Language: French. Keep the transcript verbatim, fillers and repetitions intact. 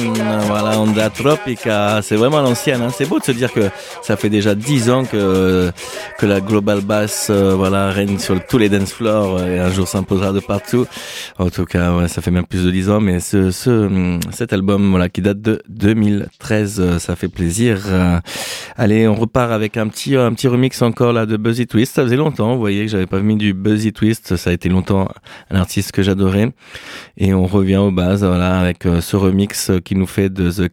Voilà, Onda Tropica, c'est vraiment l'ancienne. Hein. C'est beau de se dire que ça fait déjà dix ans que que la global bass, euh, voilà, règne sur tous les dance floors euh, et un jour s'imposera de partout. En tout cas, ouais, ça fait même plus de dix ans. Mais ce, ce cet album, voilà, qui date de deux mille treize, euh, ça fait plaisir. Euh, allez, on repart avec un petit un petit remix encore là de Buzzy Twist. Ça faisait longtemps, vous voyez, que j'avais pas mis du Buzzy Twist. Ça a été longtemps un artiste que j'adorais. Et on revient aux bases, voilà, avec euh, ce remix qui nous fait de The